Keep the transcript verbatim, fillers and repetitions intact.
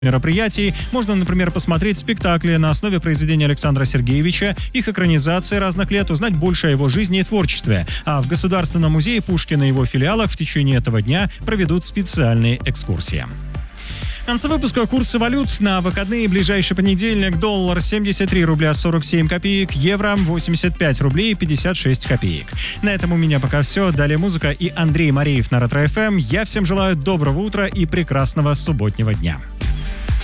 мероприятий. Можно, например, посмотреть спектакли на основе произведения Александра Сергеевича, их экранизации разных лет, узнать больше о его жизни и творчестве. А в Государственном музее Пушкина и его филиалах в течение этого дня проведут специальные экскурсии. В конце выпуска курсы валют на выходные. Ближайший понедельник: доллар семьдесят три рубля сорок семь копеек, евро восемьдесят пять рублей пятьдесят шесть копеек. На этом у меня пока все. Далее музыка и Андрей Мареев на Ретро эф эм. Я всем желаю доброго утра и прекрасного субботнего дня.